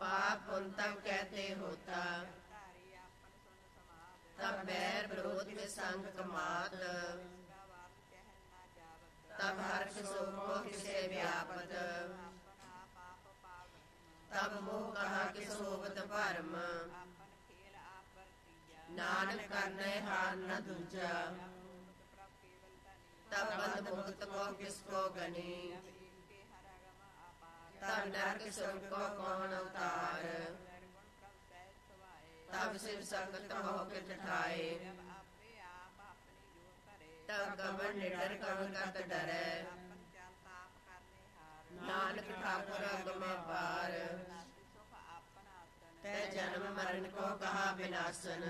पाप पुन तब कहते होता, तब बैर विरोध में संग कमात, तब हर्ष शोक को किसे व्यापत, तब मोह कहा कि सोबत भरम, नानक करने हार न दूजा, तब बंद मुक्त को किसको गनी, तब नरक सुर को कौन अवतार, तब शिव संगत हो के ठठाए, तब कमर निडर कमर कत डरे, नानक ठाकुर अगम पार, तै जन्म मरण को कहा विनाशन,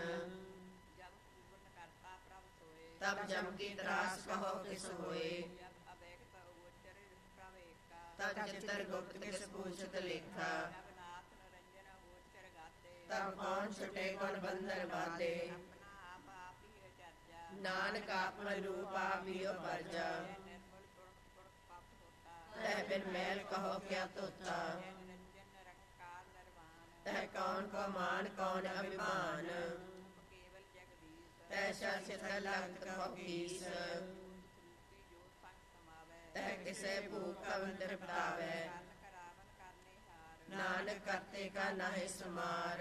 तब जम की त्रास कहो किस होए, तब चित्र गुप्त किस पूछत लेखा, तब कौन छुटे कौन बंधन बांधे, नानक आपन रूप आपियो परजा, तह बिन मैल कहो क्या तोता, तह कौन को मान कौन अभिमान, तह शासित लग कहो कीस, तह किसे भूख कवन तृप्तावे, नानक करते का नाहि सुमार,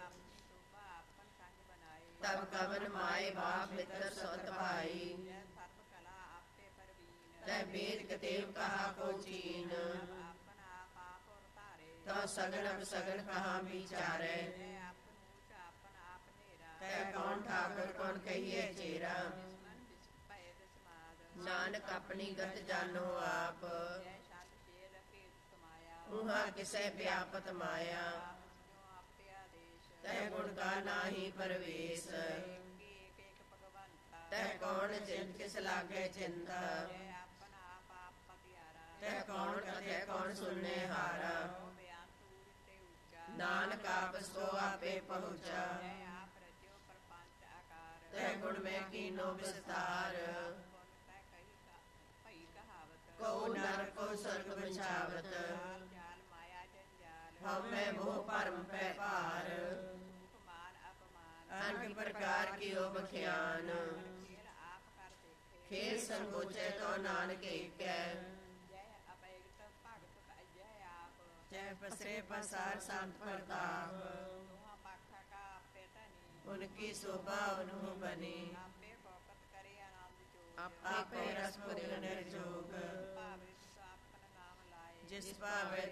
तब कवन माए बाप मित्र सौत भाई, तह वेद कतेव कहा को चीन, तो सगन अब सगन कहाँ विचारे, तह कौन ठाकुर कौन कहिए चेरा, नानक अपनी गत जानो आप, उहाँ किसे व्यापत माया, तह गुण का नाही परवेश, तह कौन चिंत किस लागे चिंता, तह कौन कथे कौन सुनने हारा, नानक आपस को आपे पहुँचा, तह गुण में कीनो विस्तार, को नर को स्वर्ग बिछावत, हमें मोह परम पे पार, अनेक प्रकार की बख्यान, खेल संकोचे तो नानक एक है, जय पसरे पसार संत प्रताप, उनकी शोभा उन्हों बनी, आपे रस पुर निर्जोग, जिस पावे